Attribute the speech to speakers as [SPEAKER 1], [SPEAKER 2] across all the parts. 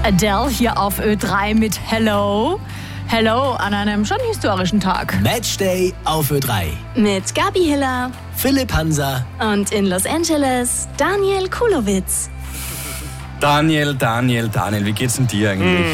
[SPEAKER 1] Adele hier auf Ö3 mit Hello. Hello an einem schon historischen Tag.
[SPEAKER 2] Matchday auf Ö3.
[SPEAKER 3] Mit Gabi Hiller
[SPEAKER 2] Philipp Hansa.
[SPEAKER 3] und in Los Angeles Daniel Kulowitz.
[SPEAKER 4] Daniel, wie geht's denn dir eigentlich?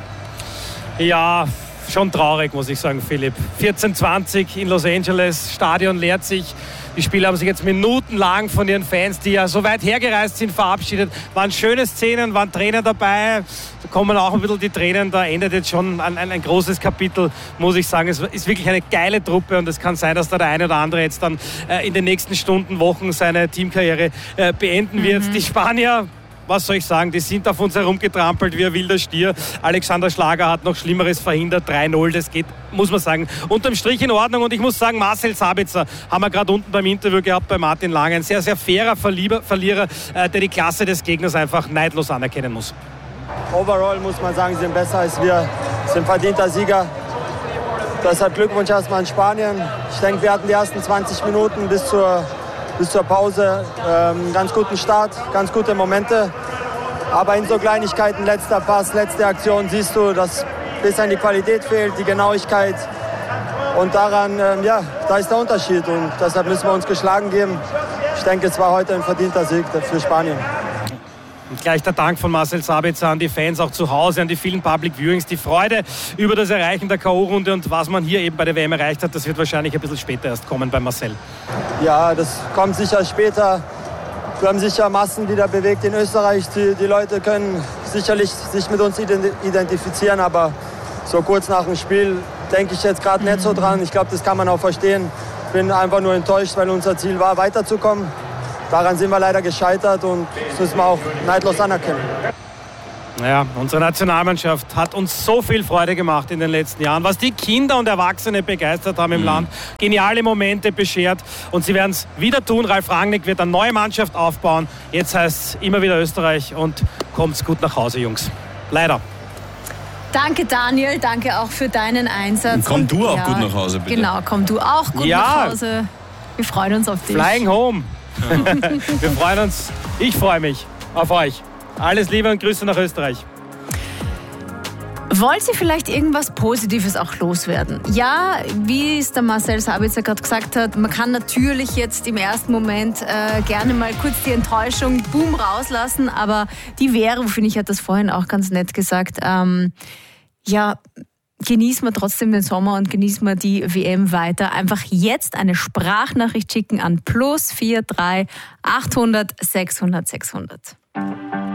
[SPEAKER 5] Ja, schon traurig, muss ich sagen, Philipp. 14:20 in Los Angeles, Stadion leert sich. Die Spieler haben sich jetzt minutenlang von ihren Fans, die ja so weit hergereist sind, verabschiedet. Waren schöne Szenen, waren Tränen dabei. Da kommen auch ein bisschen die Tränen. Da endet jetzt schon ein großes Kapitel, muss ich sagen. Es ist wirklich eine geile Truppe und es kann sein, dass da der eine oder andere jetzt dann in den nächsten Stunden, Wochen seine Teamkarriere beenden wird. Die Spanier, was soll ich sagen, die sind auf uns herumgetrampelt wie ein wilder Stier. Alexander Schlager hat noch Schlimmeres verhindert, 3-0, das geht, muss man sagen, unterm Strich in Ordnung. Und ich muss sagen, Marcel Sabitzer haben wir gerade unten beim Interview gehabt bei Martin Lang, ein sehr, sehr fairer Verlierer, der die Klasse des Gegners einfach neidlos anerkennen muss.
[SPEAKER 6] Overall muss man sagen, sie sind besser als wir, sind verdienter Sieger. Deshalb Glückwunsch erstmal an Spanien. Ich denke, wir hatten die ersten 20 Minuten bis zur Pause einen ganz guten Start, ganz gute Momente. Aber in so Kleinigkeiten, letzter Pass, letzte Aktion, siehst du, dass ein bisschen die Qualität fehlt, die Genauigkeit. Und daran, da ist der Unterschied. Und deshalb müssen wir uns geschlagen geben. Ich denke, es war heute ein verdienter Sieg für Spanien.
[SPEAKER 5] Und gleich der Dank von Marcel Sabitzer an die Fans, auch zu Hause, an die vielen Public Viewings. Die Freude über das Erreichen der K.O.-Runde und was man hier eben bei der WM erreicht hat, das wird wahrscheinlich ein bisschen später erst kommen bei Marcel.
[SPEAKER 6] Ja, das kommt sicher später. Wir haben sicher Massen wieder bewegt in Österreich. Die Leute können sicherlich sich mit uns identifizieren, aber so kurz nach dem Spiel denke ich jetzt gerade nicht so dran. Ich glaube, das kann man auch verstehen. Ich bin einfach nur enttäuscht, weil unser Ziel war, weiterzukommen. Daran sind wir leider gescheitert und das müssen wir auch neidlos anerkennen.
[SPEAKER 5] Ja, unsere Nationalmannschaft hat uns so viel Freude gemacht in den letzten Jahren, was die Kinder und Erwachsene begeistert haben im Land. Geniale Momente beschert und sie werden es wieder tun. Ralf Rangnick wird eine neue Mannschaft aufbauen. Jetzt heißt es immer wieder Österreich und kommt's gut nach Hause, Jungs. Leider.
[SPEAKER 1] Danke Daniel, danke auch für deinen Einsatz.
[SPEAKER 4] Und komm du auch gut nach Hause, bitte.
[SPEAKER 1] Genau, komm du auch gut nach Hause. Wir freuen uns auf dich.
[SPEAKER 5] Flying home. Wir freuen uns. Ich freue mich auf euch. Alles Liebe und Grüße nach Österreich.
[SPEAKER 1] Wollt ihr vielleicht irgendwas Positives auch loswerden? Ja, wie es der Marcel Sabitzer gerade gesagt hat, man kann natürlich jetzt im ersten Moment gerne mal kurz die Enttäuschung rauslassen, aber die Vero, finde ich, hat das vorhin auch ganz nett gesagt. Genießen wir trotzdem den Sommer und genießen wir die WM weiter. Einfach jetzt eine Sprachnachricht schicken an +43 800 600 600.